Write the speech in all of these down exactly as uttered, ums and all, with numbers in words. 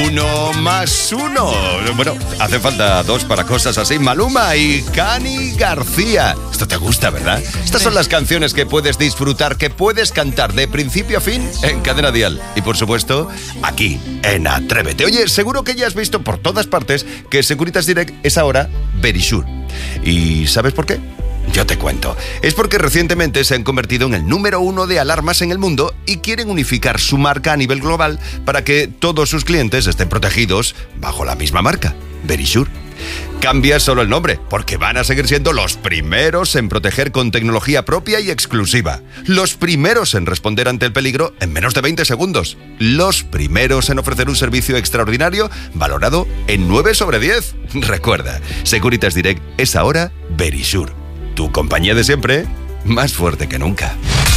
Uno más uno. Bueno, hace falta dos para cosas así. Maluma y Cani García. Esto te gusta, ¿verdad? Estas son las canciones que puedes disfrutar, que puedes cantar de principio a fin en Cadena Dial. Y por supuesto, aquí, en Atrévete. Oye, seguro que ya has visto por todas partes que Securitas Direct es ahora Verisure. ¿Y sabes por qué? Yo te cuento. Es porque recientemente se han convertido en el número uno de alarmas en el mundo y quieren unificar su marca a nivel global para que todos sus clientes estén protegidos bajo la misma marca, Verisure. Cambia solo el nombre, porque van a seguir siendo los primeros en proteger con tecnología propia y exclusiva. Los primeros en responder ante el peligro en menos de veinte segundos. Los primeros en ofrecer un servicio extraordinario valorado en nueve sobre diez. Recuerda, Securitas Direct es ahora Verisure. Tu compañía de siempre, más fuerte que nunca.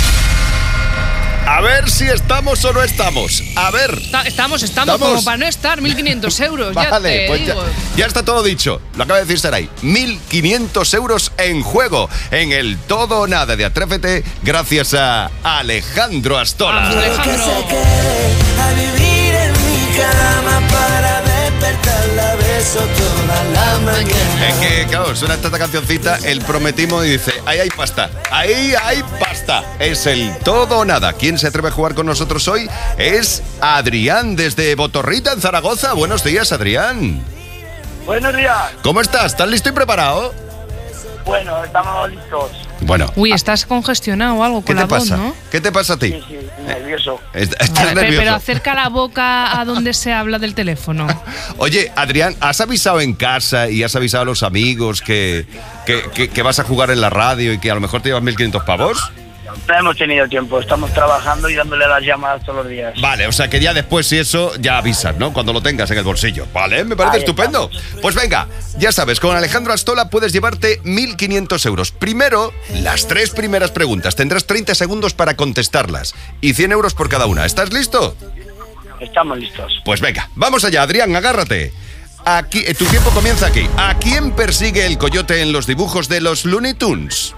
A ver si estamos o no estamos. A ver. Está, estamos, estamos, ¿Estamos? Como para no estar, mil quinientos euros. Vale, ya te pues digo. Ya, ya está todo dicho. Lo acaba de decir Saray. mil quinientos euros en juego en el todo o nada de Atrévete, gracias a Alejandro Astola. Vamos, Alejandro. Que se quede a vivir en mi cama para despertarla, beso toda la mañana. Es que, claro, suena esta cancioncita, el prometimo y dice, ahí hay pasta, ahí hay pasta. Es el todo o nada. ¿Quién se atreve a jugar con nosotros hoy? Es Adrián, desde Botorrita, en Zaragoza. Buenos días, Adrián. Buenos días. ¿Cómo estás? ¿Estás listo y preparado? Bueno, estamos listos. Bueno. Uy, estás congestionado o algo ¿Qué con te la voz, pasa? ¿no? ¿Qué te pasa a ti? Sí, sí, nervioso. Est- ¿Estás Vale, pero, nervioso? pero acerca la boca a donde se habla del teléfono. Oye, Adrián, ¿has avisado en casa y has avisado a los amigos que, que, que, que vas a jugar en la radio y que a lo mejor te llevas mil quinientos pavos? No hemos tenido tiempo, estamos trabajando y dándole las llamadas todos los días. Vale, o sea que ya después, si eso, ya avisas, ¿no? Cuando lo tengas en el bolsillo. Vale, me parece Ahí estupendo. Pues venga, ya sabes, con Alejandro Astola puedes llevarte mil quinientos euros. Primero, las tres primeras preguntas. Tendrás treinta segundos para contestarlas. Y cien euros por cada una. ¿Estás listo? Estamos listos. Pues venga, vamos allá, Adrián, agárrate. Aquí, eh, tu tiempo comienza aquí. ¿A quién persigue el coyote en los dibujos de los Looney Tunes?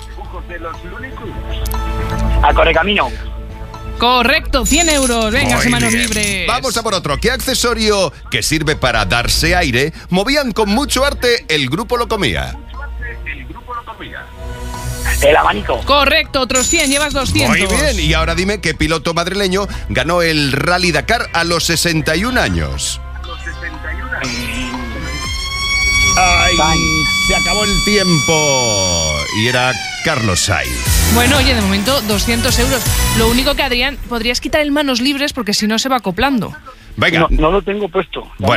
A Correcamino. Correcto, cien euros. Venga, Muy manos bien. libres. Vamos a por otro. ¿Qué accesorio que sirve para darse aire movían con mucho arte el grupo Lo Comía? El abanico. Correcto, otros cien, llevas doscientos. Muy bien. Y ahora dime qué piloto madrileño ganó el Rally Dakar a los sesenta y un años. ¡Ay! Se acabó el tiempo. Y era Carlos Sainz. Bueno, oye, de momento doscientos euros. Lo único que, Adrián, podrías quitar el manos libres porque si no se va acoplando. Venga. No, no lo tengo puesto. Bueno.